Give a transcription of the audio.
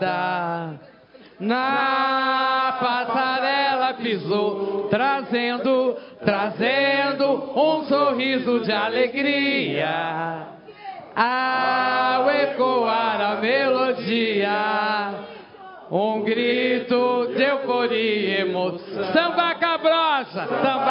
estrada, na passarela pisou, trazendo um sorriso de alegria, ao ecoar a melodia, um grito de euforia e emoção. Samba cabrocha, samba